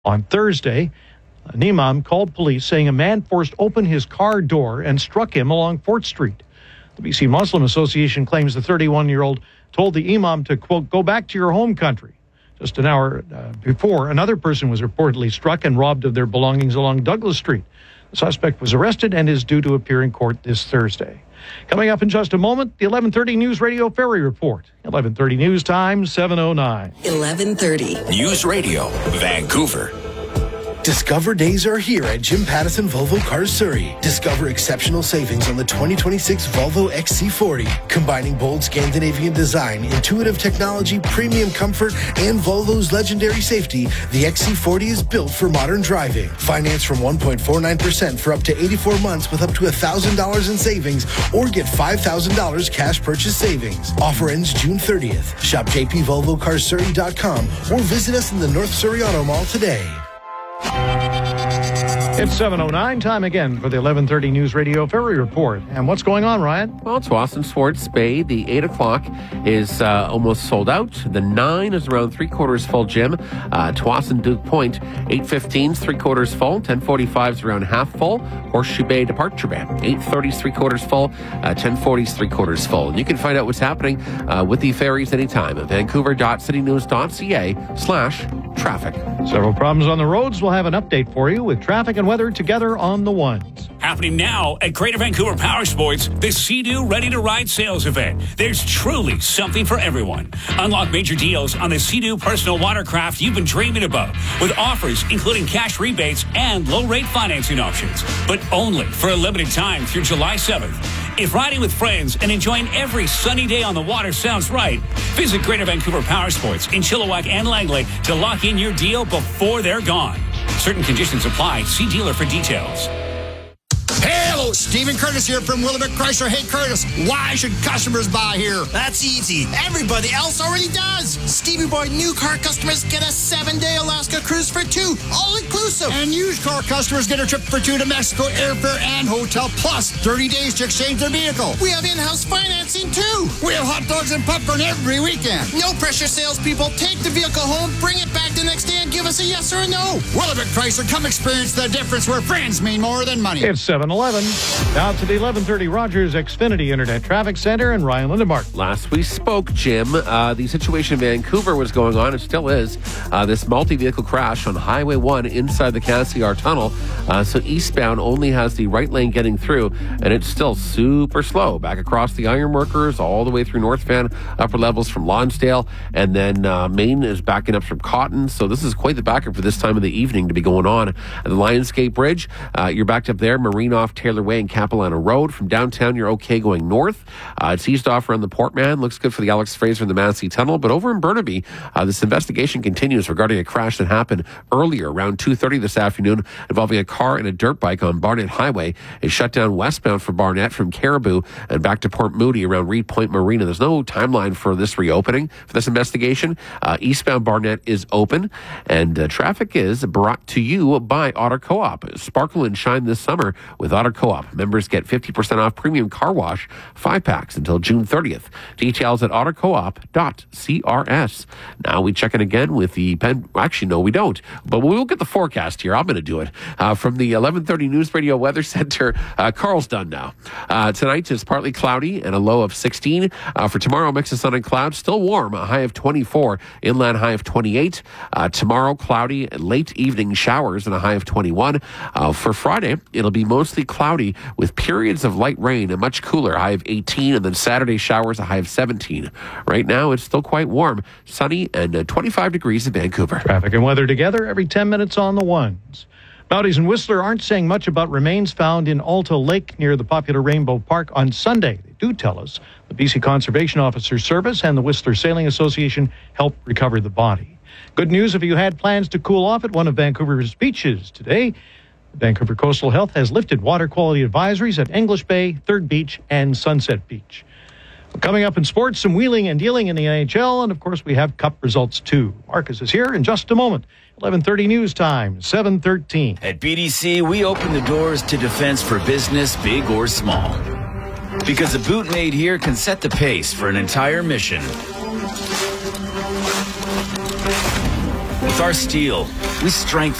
On Thursday, an imam called police saying a man forced open his car door and struck him along Fort Street. The BC Muslim Association claims the 31-year-old told the imam to, quote, go back to your home country. Just an hour before, another person was reportedly struck and robbed of their belongings along Douglas Street. The suspect was arrested and is due to appear in court this Thursday. Coming up in just a moment, the 11:30 News Radio Ferry Report. 11:30 News Time, 7:09. 11:30 News Radio, Vancouver. Discover days are here at Jim Pattison Volvo Cars Surrey. Discover exceptional savings on the 2026 Volvo XC40. Combining bold Scandinavian design, intuitive technology, premium comfort, and Volvo's legendary safety, the XC40 is built for modern driving. Finance from 1.49% for up to 84 months with up to $1,000 in savings, or get $5,000 cash purchase savings. Offer ends June 30th. Shop jpvolvocarssurrey.com or visit us in the North Surrey Auto Mall today. It's 7:09, time again for the 11:30 News Radio Ferry Report. And what's going on, Ryan? Well, Tsawwassen Swartz Bay, the 8 o'clock is almost sold out. The 9 is around three-quarters full, Jim. Tsawwassen Duke Point, 8:15 is three-quarters full. 10:45 is around half full. Horseshoe Bay Departure Bay, 8:30 is three-quarters full. 10:40 is three-quarters full. And you can find out what's happening with the ferries anytime at vancouver.citynews.ca/traffic. Several problems on the roads. We'll have an update for you with traffic and weather together on the ones. Happening now at Greater Vancouver Power Sports, the Sea-Doo Ready to Ride sales event. There's truly something for everyone. Unlock major deals on the Sea-Doo personal watercraft you've been dreaming about, with offers including cash rebates and low-rate financing options, but only for a limited time through July 7th. If riding with friends and enjoying every sunny day on the water sounds right, visit Greater Vancouver Power Sports in Chilliwack and Langley to lock in your deal before they're gone. Certain conditions apply. See dealer for details. Hello, Stephen Curtis here from Willamette Chrysler. Hey, Curtis, why should customers buy here? That's easy. Everybody else already does. Stevie Boy new car customers get a 7-day Alaska cruise for 2, all inclusive. And used car customers get a trip for 2 to Mexico, airfare and hotel, plus 30 days to exchange their vehicle. We have in-house financing, too. We have hot dogs and popcorn every weekend. No pressure, salespeople. Take the vehicle home, bring it back the next day, and give us a yes or a no. Willamette Chrysler, come experience the difference where friends mean more than money. It's 7:11. Now to the 11:30 Rogers Xfinity Internet Traffic Center and Ryan Lindemark. Last we spoke, Jim, the situation in Vancouver was going on. It still is. This multi-vehicle crash on Highway 1 inside the Cassiar Tunnel. So eastbound only has the right lane getting through, and it's still super slow. Back across the Ironworkers, all the way through North Van, upper levels from Lonsdale, and then Main is backing up from Cotton. So this is quite the backup for this time of the evening to be going on. At the Lionsgate Bridge, you're backed up there. Marine off Taylor Way and Capilano Road. From downtown, you're okay going north. It's eased off around the Portman. Looks good for the Alex Fraser and the Massey Tunnel. But over in Burnaby, this investigation continues regarding a crash that happened earlier around 2:30 this afternoon involving a car and a dirt bike on Barnett Highway. It shut down westbound for Barnett from Caribou and back to Port Moody around Reed Point Marina. There's no timeline for this reopening for this investigation. Eastbound Barnett is open, and traffic is brought to you by Otter Co-op. Sparkle and shine this summer with Otter Co-op. Members get 50% off premium car wash 5-packs until June 30th. Details at ottercoop.crs. Now we check in again with the pen. Actually, no, we don't. But we'll get the forecast here. I'm going to do it. From the 11:30 News Radio Weather Center, Carl's done now. Tonight is partly cloudy and a low of 16. For tomorrow, mix of sun and clouds. Still warm, a high of 24. Inland high of 28. Tomorrow, cloudy, late evening showers and a high of 21. For Friday, it'll be mostly cloudy with periods of light rain, a much cooler high of 18, and then Saturday showers, a high of 17. Right now, it's still quite warm, sunny, and 25 degrees in Vancouver. Traffic and weather together every 10 minutes on the ones. Mounties and Whistler aren't saying much about remains found in Alta Lake near the popular Rainbow Park on Sunday. They do tell us the BC Conservation Officers Service and the Whistler Sailing Association helped recover the body. Good news if you had plans to cool off at one of Vancouver's beaches today. Vancouver Coastal Health has lifted water quality advisories at English Bay, Third Beach, and Sunset Beach. Coming up in sports, some wheeling and dealing in the NHL, and of course we have Cup results too. Marcus is here in just a moment. 11:30 News Time, 7:13. At BDC, we open the doors to defense for business, big or small. Because a boot made here can set the pace for an entire mission. With our steel, We strengthen